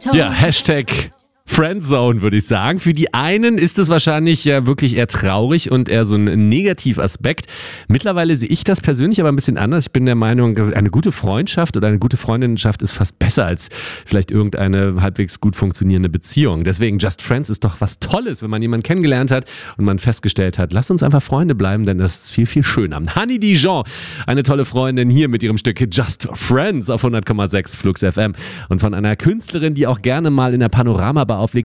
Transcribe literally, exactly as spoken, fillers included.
Ja, Hashtag Friendzone, würde ich sagen. Für die einen ist es wahrscheinlich ja wirklich eher traurig und eher so ein Negativaspekt. Mittlerweile sehe ich das persönlich aber ein bisschen anders. Ich bin der Meinung, eine gute Freundschaft oder eine gute Freundinnenschaft ist fast besser als vielleicht irgendeine halbwegs gut funktionierende Beziehung. Deswegen Just Friends ist doch was Tolles, wenn man jemanden kennengelernt hat und man festgestellt hat, lass uns einfach Freunde bleiben, denn das ist viel, viel schöner. Honey Dijon, eine tolle Freundin hier mit ihrem Stück Just Friends auf hundert Komma sechs Flux F M und von einer Künstlerin, die auch gerne mal in der Panorama auflegt.